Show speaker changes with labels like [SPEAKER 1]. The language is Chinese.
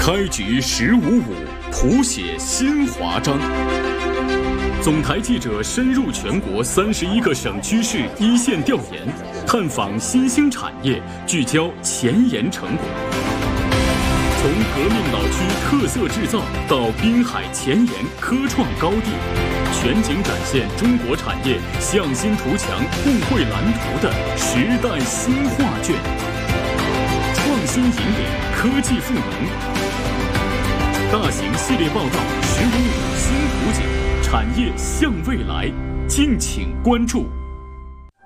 [SPEAKER 1] 开局1055，谱写新华章。总台记者深入全国31个省区市一线调研，探访新兴产业，聚焦前沿成果。从革命老区特色制造到滨海前沿科创高地，全景展现中国产业向心图强、互惠蓝图的时代新画卷。创新引领，科技赋能。大型系列报道“1055新图景”，产业向未来，敬请关注。